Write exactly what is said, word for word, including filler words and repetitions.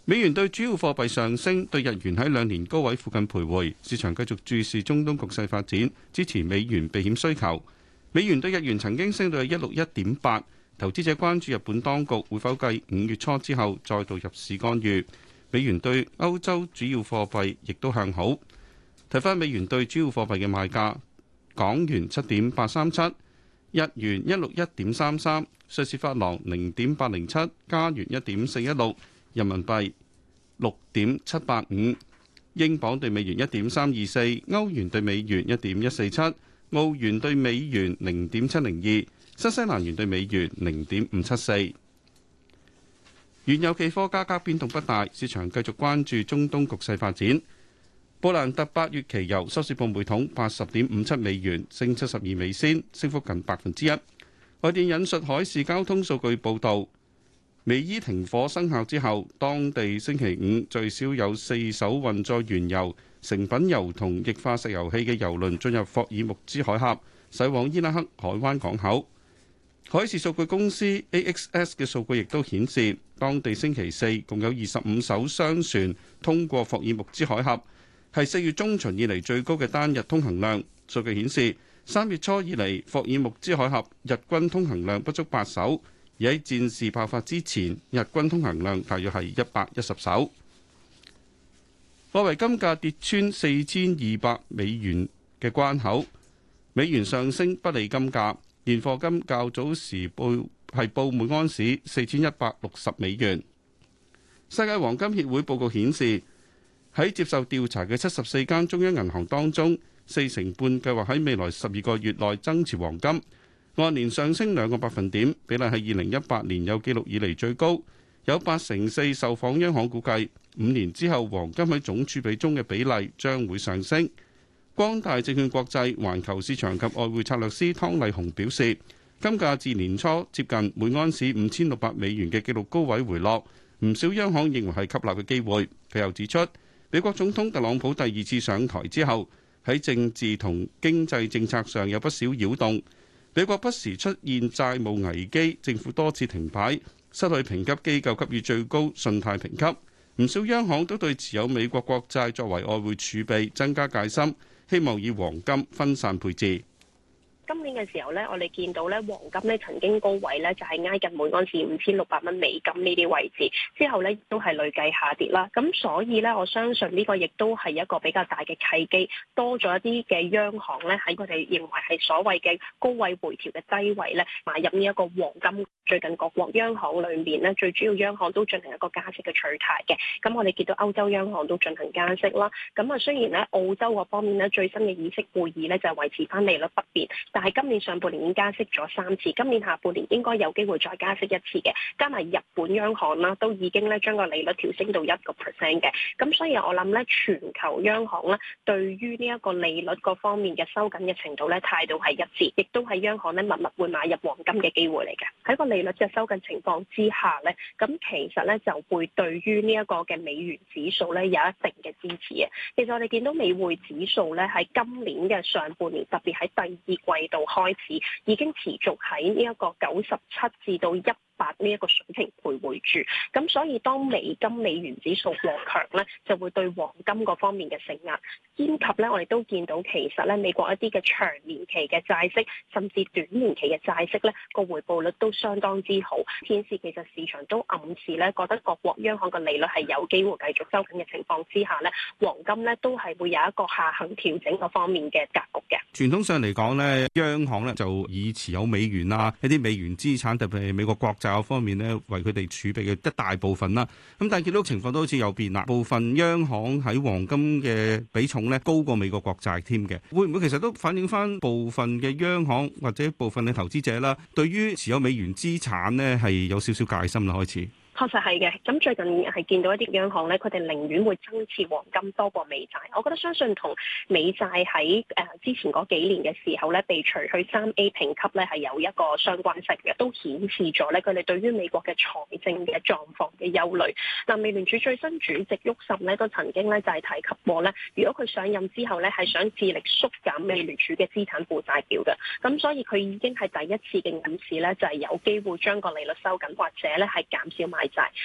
美元對主要貨幣上升，對日元喺兩年高位附近徘徊。市場繼續注視中東局勢發展，支持美元避險需求。美元對日元曾經升到一六一點八，投資者關注日本當局會否繼五月初之後再度入市干預。美元對歐洲主要貨幣亦都向好。睇返美元對主要貨幣嘅賣價，港元七點八三七，日元一六一點三三，瑞士法郎零點八零七，加元一點四一六。人民幣六點七八五，英鎊對美元一點三二四，歐元對美元一點一四七，澳元對美元零點七零二，新西蘭元對美元零點五七四。原油期貨價格變動不大，市場繼續關注中東局勢發展。布蘭特八月期油收市報每桶八十點五七美元，升七十二美仙，升幅近百分之一。外電引述海事交通數據報導，美伊停火生效之後，當地星期五最少有四艘運載原油、成品油同液化石油氣嘅油輪進入霍爾木茲海峽，駛往伊拉克海灣港口。海事數據公司 A X S 嘅數據亦都顯示，當地星期四共有二十五艘商船通過霍爾木茲海峽，係四月中旬以嚟最高嘅單日通行量。數據顯示，三月初以嚟霍爾木茲海峽日均通行量不足八艘。而喺戰事爆發之前，日均通行量大約係一百一十艘。外圍金價跌穿四千二百美元嘅關口，美元上升不利金價。現貨金較早時報係報每安士四千一百六十美元。世界黃金協會報告顯示，喺接受調查嘅七十四間中央銀行當中，四成半計劃喺未來十二個月內增持黃金。按年上升兩個百分點，比例係二零一八年有記錄以嚟最高。有八成四受訪央行估計，五年之後黃金喺總儲備中嘅比例將會上升。光大證券國際環球市場及外匯策略師湯麗紅表示，金價自年初接近每安士五千六百美元嘅紀錄高位回落，唔少央行認為係吸納嘅機會。佢又指出，美國總統特朗普第二次上台之後，喺政治同經濟政策上有不少擾動。美國不時出現債務危機，政府多次停牌，失去評級機構給予最高信貸評級。唔少央行都對持有美國國債作為外匯儲備增加戒心，希望以黃金分散配置。 今年嘅時候咧，我哋見到咧黃金咧曾經高位咧就係挨近每安士五千六百蚊美金呢啲位置，之後咧都係累計下跌啦。咁所以咧，我相信呢個亦都係一個比較大嘅契機，多咗一啲嘅央行咧喺佢哋認為係所謂嘅高位回調嘅低位咧買入呢一個黃金。最近各國央行裏面咧，最主要央行都進行一個加息嘅取態嘅。咁我哋見到歐洲央行都進行加息啦。咁啊，雖然咧澳洲嗰方面咧最新嘅議息會議咧就係維持翻利率不變。但係今年上半年已經加息咗三次，今年下半年應該有機會再加息一次嘅。加埋日本央行啦，都已經咧將個利率調升到一個 percent 嘅。咁所以我諗咧，全球央行咧對於呢一個利率各方面嘅收緊嘅程度咧態度係一致，亦都係央行咧默默會買入黃金嘅機會嚟嘅。喺個利率嘅收緊情況之下咧，咁其實咧就會對於呢一個嘅美元指數咧有一定嘅支持嘅。其實我哋見到美匯指數咧喺今年嘅上半年，特別喺第二季度開始，已經持續喺呢一個九十七至到一八呢一個水平徘徊住，咁所以當美金美元指數過強咧，就會對黃金嗰方面嘅承壓，兼及咧我哋都見到其實咧美國一啲嘅長年期嘅債息，甚至短年期嘅債息咧個回報率都相當之好，顯示其實市場都暗示咧覺得各國央行嘅利率係有機會繼續收緊嘅情況之下咧，黃金咧都係會有一個下行調整嗰方面嘅格局嘅。 傳統上嚟講咧，央行咧就以持有美元啊一啲美元資產，特別係美國國債方面咧，為佢哋儲備嘅一大部分啦。咁但係見到情況都好似有變啦，部分央行喺黃金嘅比重咧高過美國國債添嘅，會唔會其實都反映翻部分嘅央行或者部分嘅投資者啦，對於持有美元資產咧係有少少戒心啦開始？ 確實係嘅，咁最近係見到一啲央行咧，佢哋寧願會增持黃金多過美債。我覺得相信同美債喺誒之前嗰幾年嘅時候咧，被除去三 A 評級咧係有一個相關性嘅，都顯示咗咧佢哋對於美國嘅財政嘅狀況嘅憂慮。嗱，美聯儲最新主席沃什咧都曾經咧就係提及過咧，如果佢上任之後咧係想致力縮減美聯儲嘅資產負債表嘅，咁所以佢已經係第一次嘅暗示咧，就係有機會將個利率收緊或者咧係減少買債。